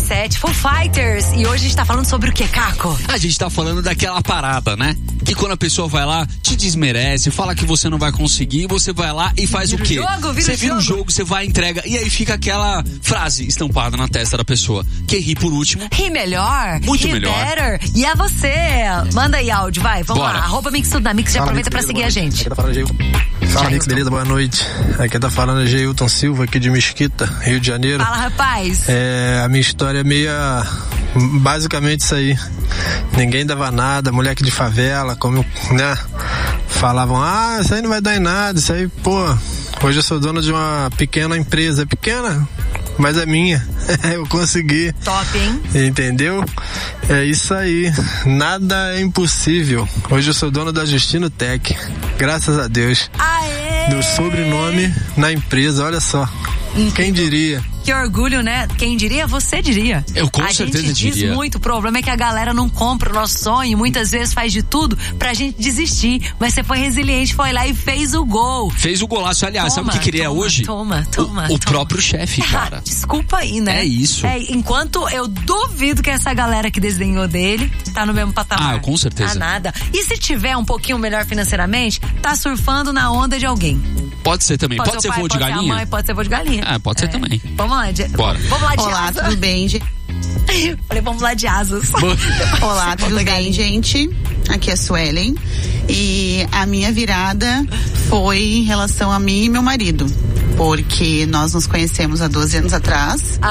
6h27, Foo Fighters. E hoje a gente tá falando sobre o que, Caco? A gente tá falando daquela parada, né? Que quando a pessoa vai lá, te desmerece, fala que você não vai conseguir, você vai lá e faz o quê? Você vira o jogo, você vai, entrega, e aí fica aquela frase estampada na testa da pessoa. Quem ri por último, ri melhor, muito ri melhor. Better. E é você. Manda aí áudio, vai, vamos Bora. lá. @Mix Tudo na Mix, já aproveita pra seguir a gente. Fala, Mix, beleza? Boa noite. Aqui tá falando Geilton Silva, aqui de Mesquita, Rio de Janeiro. Fala, rapaz. A minha história é meio basicamente isso aí. Ninguém dava nada, moleque de favela, como, né? Falavam, isso aí não vai dar em nada, isso aí, pô. Hoje eu sou dono de uma pequena empresa, pequena, mas é minha. Eu consegui. Top, hein? Entendeu? É isso aí. Nada é impossível. Hoje eu sou dono da Justino Tech. Graças a Deus. Aê! Meu sobrenome na empresa, olha só. Quem diria? Que orgulho, né? Quem diria? Você diria. Eu com certeza diria. A gente diz muito, o problema é que a galera não compra o nosso sonho, muitas vezes faz de tudo pra gente desistir, mas você foi resiliente, foi lá e fez o gol. Fez o golaço, aliás, sabe o que queria hoje? O próprio chefe, cara. Desculpa aí, né? É isso. Enquanto eu duvido que essa galera que desdenhou dele tá no mesmo patamar. Com certeza. Nada. E se tiver um pouquinho melhor financeiramente, tá surfando na onda de alguém. Pode ser também. Pode ser voo de galinha? Pode ser a mãe, pode ser voo de galinha. Pode ser também. Vamos lá, bora. Vamos lá de Olá, asa. tudo bem, gente? Falei, vamos lá de asas. Olá, tudo bem, gente? Aqui é a Suelen. E a minha virada foi em relação a mim e meu marido. Porque nós nos conhecemos há 12 anos atrás.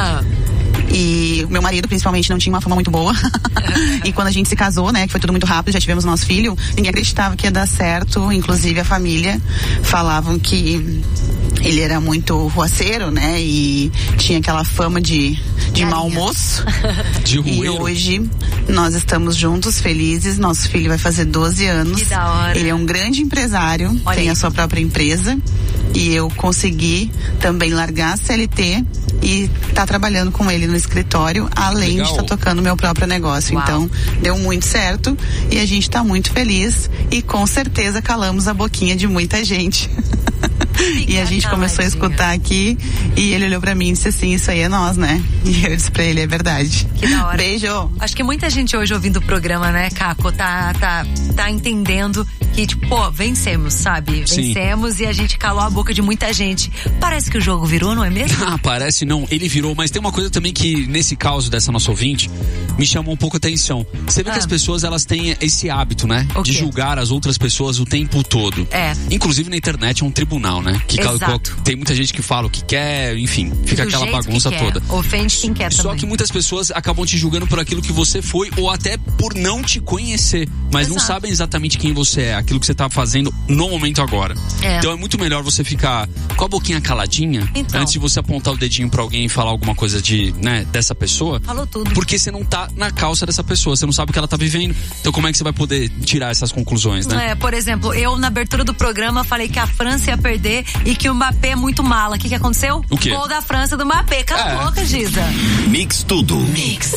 E o meu marido, principalmente, não tinha uma fama muito boa. E quando a gente se casou, né, que foi tudo muito rápido, já tivemos nosso filho, ninguém acreditava que ia dar certo. Inclusive a família falavam que ele era muito ruaceiro, né, e tinha aquela fama de mau moço. E hoje nós estamos juntos, felizes. Nosso filho vai fazer 12 anos. Que da hora. Ele é um grande empresário, tem a sua própria empresa. E eu consegui também largar a CLT e tá trabalhando com ele no escritório, além de estar tocando meu próprio negócio. Uau. Então, deu muito certo e a gente tá muito feliz e com certeza calamos a boquinha de muita gente. E a gente começou a escutar aqui e ele olhou pra mim e disse assim, isso aí é nós, né? E eu disse pra ele, é verdade. Que da hora. Beijo. Acho que muita gente hoje ouvindo o programa, né, Caco, tá entendendo que, tipo, vencemos, sabe? Vencemos. Sim. E a gente calou a boca de muita gente. Parece que o jogo virou, não é mesmo? Parece não, ele virou, mas tem uma coisa também que, nesse caso dessa nossa ouvinte, me chamou um pouco a atenção. Você vê que as pessoas, elas têm esse hábito, né? De julgar as outras pessoas o tempo todo. Inclusive na internet é um tribunal, né? Que tem muita gente que fala o que quer, enfim, fica aquela bagunça toda. Ofende quem quer também. Só que muitas pessoas acabam te julgando por aquilo que você foi ou até por não te conhecer, mas não sabem exatamente quem você é, aquilo que você tá fazendo no momento agora. Então é muito melhor você ficar com a boquinha caladinha antes de você apontar o dedinho pra alguém e falar alguma coisa dessa pessoa. Falou tudo. Porque você não tá na calça dessa pessoa, você não sabe o que ela tá vivendo. Então como é que você vai poder tirar essas conclusões, né? Por exemplo, eu na abertura do programa falei que a França ia perder e que o Mbappé é muito mala. O que aconteceu? O quê? Gol da França do Mbappé. Cala a boca, Giza. Mix tudo. Mix.